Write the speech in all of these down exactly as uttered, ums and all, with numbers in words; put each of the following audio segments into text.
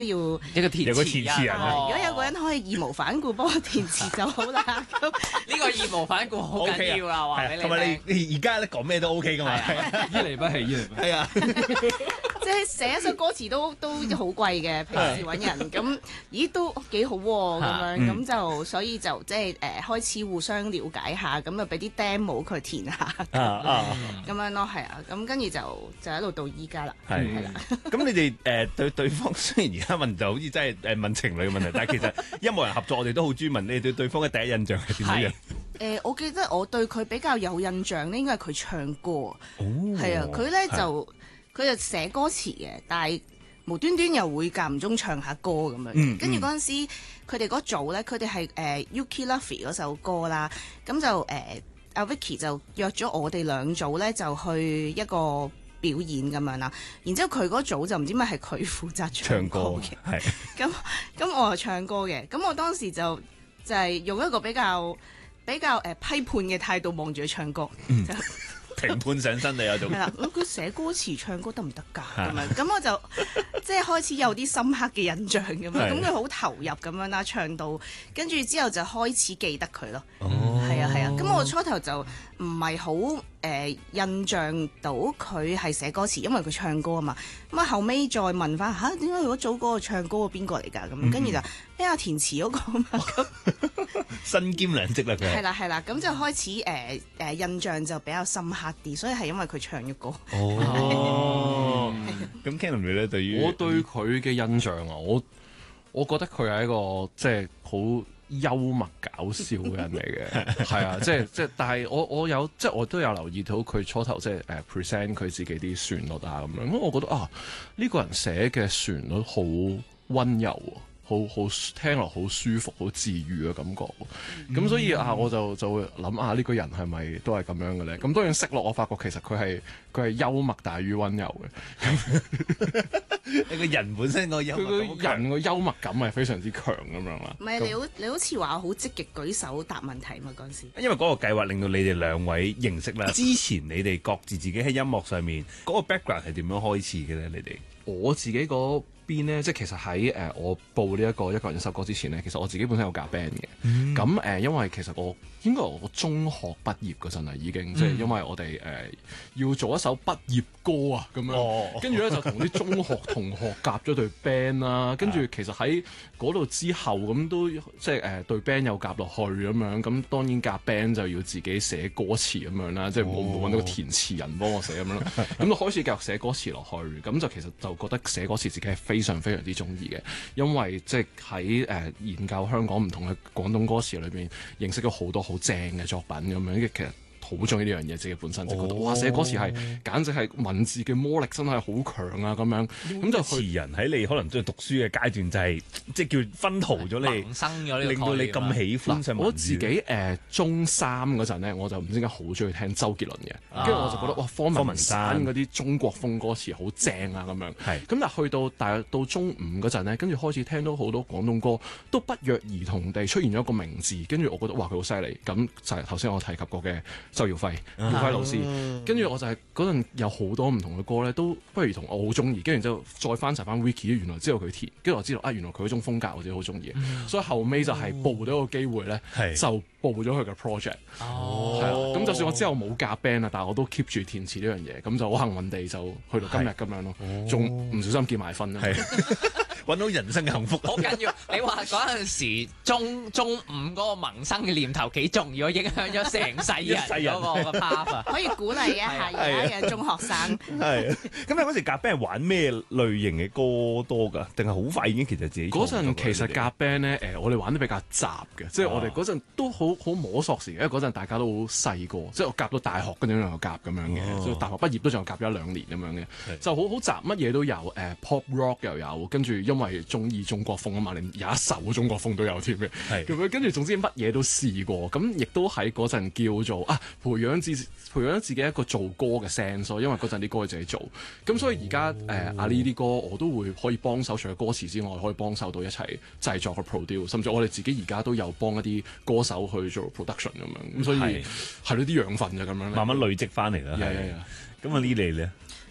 要一個填有個填詞人啊如果有個人可以義無反顧幫我填詞就好啦。咁呢個義無反顧好緊要啦，話俾你同埋你聽。 你而家咧講咩都 OK 噶嘛， 依嚟不棄，依嚟不棄。 係啊， 即係寫一首歌詞都都好貴嘅，平時揾人咁，咦都幾好喎咁樣， 嗯咁就所以就即係誒開始互相了解下，咁就俾啲 demo 佢填下啊啊， 咁樣咯，係啊，咁跟住就就一路到依家啦， 係係啦。 咁你哋誒對對方雖然而家問就好似真係誒問情侶嘅問題，但係其實音樂人合作我哋都好專問，你哋對對方嘅第一印象係點樣？ 誒、我記得我對佢比較有印象咧，應該係佢唱歌，係、啊，佢咧就佢就寫歌詞嘅，但係無端端又會間唔中唱下歌咁樣。 嗯跟住嗰陣時，佢哋嗰組咧，佢哋係誒 Yuki Luffy 嗰首歌啦，咁就誒阿、Vicky 就約咗我哋兩組咧，就去一個表演咁樣啦。然之後佢嗰組就唔知乜係佢負責唱唱歌歌嘅， 係咁咁我係唱歌嘅，咁我當時就就係、用一個比較。比較誒、呃、批判嘅態度望住佢唱歌， 嗯就評判上身你有種係啦。佢寫歌詞唱歌得唔得㗎？咁樣咁我就即係開始有啲深刻嘅印象咁樣，咁佢好投入咁樣啦，唱到跟住之後就開始記得佢咯。 哦， 係啊係啊，咁我初頭就唔係好誒印象到佢係寫歌詞，因為佢唱歌啊嘛。咁啊後尾再問翻吓，點解嗰組嗰個唱歌嘅邊個嚟㗎？咁跟住就哎呀填詞嗰個啊嘛。咁身兼兩職啦佢係。 係啦係啦，咁就開始誒誒、呃、印象就比較深刻啲，所以係因為佢唱嘅歌。 哦，咁 Canon 你咧對於我對佢嘅印象啊，我我覺得佢係一個即係好幽默搞笑嘅人嚟嘅，係啊，即係即係，但係我我有即係我都有留意到佢初頭即係誒 present 佢自己啲旋律啊咁樣，咁我覺得啊呢、這個人寫嘅旋律好溫柔啊。好好聽落好舒服、好治愈嘅感覺，咁、嗯、所以啊，我就就會諗下呢個人係咪都係咁樣嘅咧？咁當然識落，我發覺其實佢係佢係幽默大於溫柔嘅。 你個人本身個幽默感， 佢個人個幽默感係非常之強咁樣啦。 唔係你好你好似話好積極舉手答問題嘛嗰陣時。 因為嗰個計劃令到你哋兩位認識啦。之前你哋各自自己喺音樂上面嗰、嗰個 background 係點樣開始嘅咧？你哋我自己嗰邊咧，即係其實喺誒、呃、我報呢一個一個人一首歌之前咧，其實我自己本身有夾 band 嘅。咁誒、嗯呃，因為其實我應該我中學畢業嗰陣啦，已經、嗯、即係因為我哋誒、呃、要做一首畢業歌啊，咁樣，跟住咧就同啲中學同學夾咗隊 band 啦。跟住其實喺嗰度之後咁都即係誒隊 band 又夾落去咁樣，咁當然夾 band 就要自己寫歌詞咁樣啦，即係冇冇揾到個填詞人幫我寫咁樣咯。咁就開始繼續寫歌詞落去，咁就其實就覺得寫歌詞自己係非常非常之中意嘅，因為即係喺誒研究香港唔同嘅廣東歌詞裏邊，認識咗好多好正嘅作品咁樣，其實好中意呢樣嘢，自己本身就覺得、哦、哇，寫歌詞係簡直係文字嘅魔力真係好強啊咁樣，咁就詞人喺你可能在讀書嘅階段就係、是、即係叫熏陶咗你，萌生咗呢個令到你咁喜歡上文字。我自己誒、呃、中三嗰陣咧，我就唔知點解好中意聽周杰倫嘅，跟住、啊、我就覺得哇，方文山嗰啲中國風歌詞好正啊咁樣。係咁，但係去到大約到中五嗰陣咧，跟住開始聽到好多廣東歌都不約而同地出現咗一個名字，跟住我覺得哇，佢好犀利。咁就係頭先我提及過嘅周耀輝，耀輝老師，跟住我就係嗰陣有好多唔同嘅歌咧，都不如同我好中意，跟住之後再翻查翻 Wiki，原來知道佢填，跟住我知道啊，原來佢嗰種風格我自己好中意，嗯、所以後尾就係報咗個機會咧，哦、就報咗佢嘅 project，係啊，咁就算我之後冇夾 band 啊，但係我都 keep 住填詞呢樣嘢，咁就好幸運地就去到今日咁樣咯，仲唔小心結埋婚啦。揾到人生嘅幸福， 好緊要。你話嗰陣時中中午嗰個萌生嘅念頭幾重要，影響咗成世人嗰個 path 啊！ 可以鼓勵一下而家嘅中學生。 係咁你嗰時夾 band 係玩咩類型嘅歌多㗎？定係好快已經其實自己嗰陣其實夾 band 咧，誒我哋玩得比較雜嘅，即係我哋嗰陣都好好摸索時，因為嗰陣大家都好細個，即係我夾到大學嗰陣又夾咁樣嘅，即係大學畢業都仲有夾咗一兩年咁樣嘅，就好好雜，乜嘢都有，誒 pop rock 又有，跟住因為中意中國風啊嘛，連有一首中國風都有添嘅，咁樣跟住總之乜嘢都試過，咁亦都喺嗰陣叫做啊培養自培養自己一個做歌嘅 sense，因為嗰陣啲歌自己做，咁所以而家誒阿呢啲歌我都會可以幫手，除咗歌詞之外，可以幫手到一齊製作去 produce，甚至我哋自己而家都有幫一啲歌手去做 production 咁樣，咁所以係咯啲養分就咁樣， 慢慢累積翻嚟啦。 係啊， 咁啊呢嚟咧。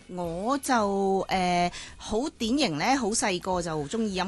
我就誒好、典型咧，好細個就中意音